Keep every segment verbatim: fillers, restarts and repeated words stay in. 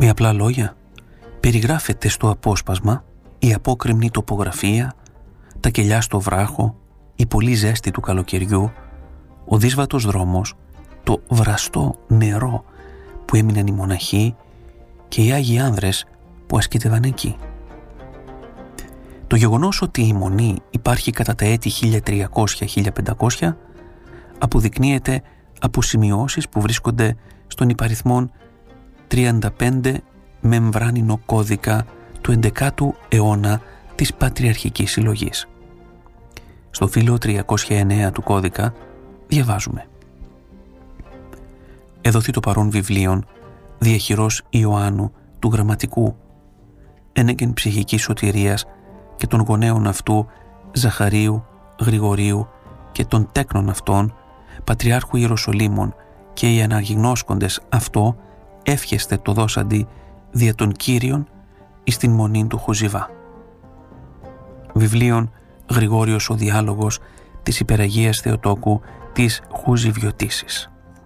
Με απλά λόγια, περιγράφεται στο απόσπασμα η απόκρημνη τοπογραφία, τα κελιά στο βράχο, η πολλή ζέστη του καλοκαιριού, ο δύσβατος δρόμος, το βραστό νερό που έμειναν οι μοναχοί και οι Άγιοι Άνδρες που ασκήτευαν εκεί. Το γεγονός ότι η Μονή υπάρχει κατά τα έτη χίλια τριακόσια με χίλια πεντακόσια αποδεικνύεται από σημειώσεις που βρίσκονται στον υπαριθμόν τριάντα πέντε μεμβράνινο κώδικα του ενδεκάτου αιώνα της Πατριαρχικής Συλλογής. Στο φύλλο τριακόσια εννέα του κώδικα διαβάζουμε: «Εδοθεί το παρόν βιβλίον διαχειρός Ιωάννου του γραμματικού, ένεγεν ψυχικής σωτηρίας και των γονέων αυτού Ζαχαρίου, Γρηγορίου και των τέκνων αυτών, Πατριάρχου Ιεροσολύμων, και οι αναγιγνώσκοντες αυτό εύχεστε το δώσαντι δια των Κύριων εις την μονήν του Χουζιβά». Βιβλίον Γρηγόριος ο Διάλογος της Υπεραγίας Θεοτόκου της Χουζιβιωτήσης.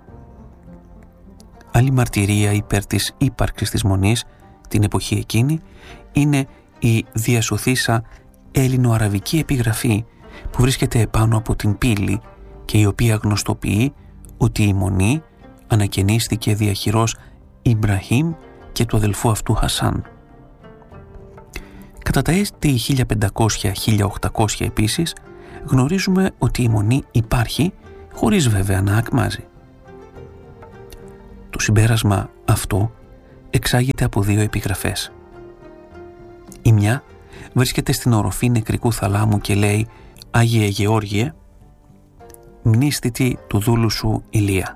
Άλλη μαρτυρία υπέρ της ύπαρξης της Μονής την εποχή εκείνη είναι η διασωθήσα έλληνο-αραβική επιγραφή που βρίσκεται επάνω από την πύλη και η οποία γνωστοποιεί ότι η Μονή ανακαινίστηκε διαχειρός Ιμπραχήμ και του αδελφού αυτού Χασάν. Κατά τα έτη χίλια πεντακόσια με χίλια οκτακόσια επίσης γνωρίζουμε ότι η Μονή υπάρχει, χωρίς βέβαια να ακμάζει. Το συμπέρασμα αυτό εξάγεται από δύο επιγραφές. Η μια βρίσκεται στην οροφή νεκρικού θαλάμου και λέει «Άγιε Γεώργιε, μνήστητη του δούλου σου Ηλία».